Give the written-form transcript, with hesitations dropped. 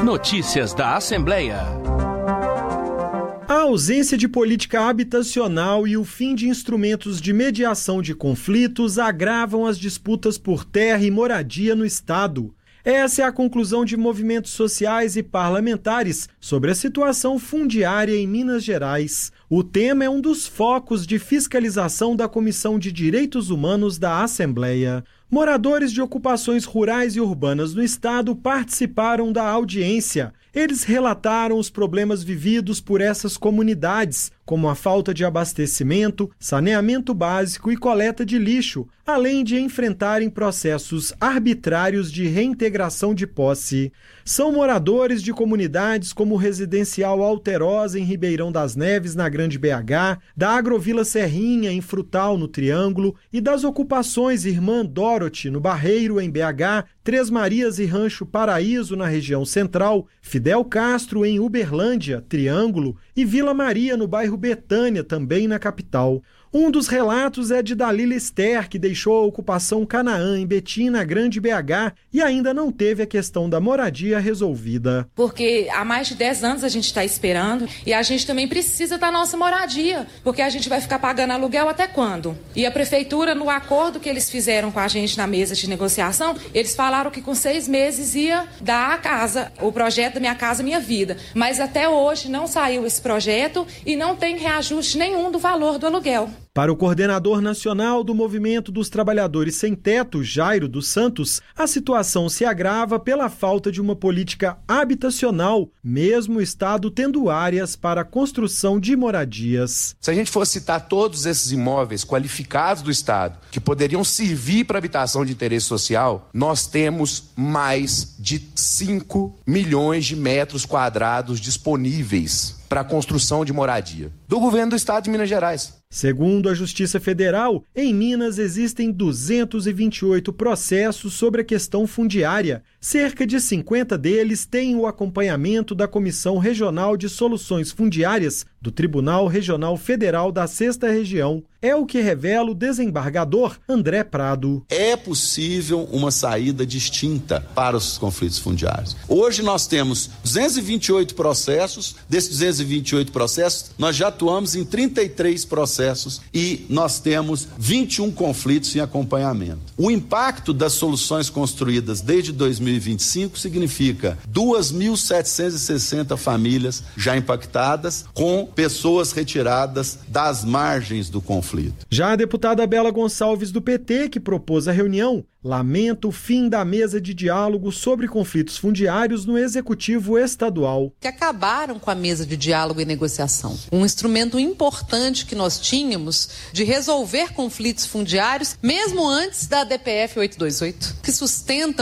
Notícias da Assembleia. A ausência de política habitacional e o fim de instrumentos de mediação de conflitos agravam as disputas por terra e moradia no Estado. Essa é a conclusão de movimentos sociais e parlamentares sobre a situação fundiária em Minas Gerais. O tema é um dos focos de fiscalização da Comissão de Direitos Humanos da Assembleia. Moradores de ocupações rurais e urbanas no estado participaram da audiência. Eles relataram os problemas vividos por essas comunidades, como a falta de abastecimento, saneamento básico e coleta de lixo, além de enfrentarem processos arbitrários de reintegração de posse. São moradores de comunidades como o Residencial Alterosa, em Ribeirão das Neves, na Grande BH, da Agrovila Serrinha, em Frutal, no Triângulo, e das ocupações Irmã Dorothy, no Barreiro, em BH, Três Marias e Rancho Paraíso, na região central, Fidel Castro, em Uberlândia, Triângulo, e Vila Maria, no bairro Betânia, também na capital. Um dos relatos é de Dalila Esther, que deixou a ocupação Canaã, em Betim, na Grande BH, e ainda não teve a questão da moradia resolvida. Porque há mais de 10 anos a gente está esperando e a gente também precisa da nossa moradia, porque a gente vai ficar pagando aluguel até quando? E a prefeitura, no acordo que eles fizeram com a gente na mesa de negociação, eles falaram que com 6 meses ia dar a casa, o projeto da Minha Casa Minha Vida. Mas até hoje não saiu esse projeto e não tem reajuste nenhum do valor do aluguel. Para o coordenador nacional do Movimento dos Trabalhadores Sem Teto, Jairo dos Santos, a situação se agrava pela falta de uma política habitacional, mesmo o Estado tendo áreas para a construção de moradias. Se a gente for citar todos esses imóveis qualificados do Estado, que poderiam servir para habitação de interesse social, nós temos mais de 5 milhões de metros quadrados disponíveis para a construção de moradia do governo do Estado de Minas Gerais. Segundo a Justiça Federal, em Minas existem 228 processos sobre a questão fundiária. Cerca de 50 deles têm o acompanhamento da Comissão Regional de Soluções Fundiárias do Tribunal Regional Federal da 6ª Região. É o que revela o desembargador André Prado. É possível uma saída distinta para os conflitos fundiários. Hoje nós temos 228 processos. Desses 228 processos, nós já atuamos em 33 processos e nós temos 21 conflitos em acompanhamento. O impacto das soluções construídas desde 2025 significa 2.760 famílias já impactadas, com pessoas retiradas das margens do conflito. Já a deputada Bela Gonçalves, do PT, que propôs a reunião, lamenta o fim da mesa de diálogo sobre conflitos fundiários no Executivo Estadual. Que acabaram com a mesa de diálogo e negociação. Um instrumento importante que nós tínhamos de resolver conflitos fundiários, mesmo antes da DPF 828, que sustenta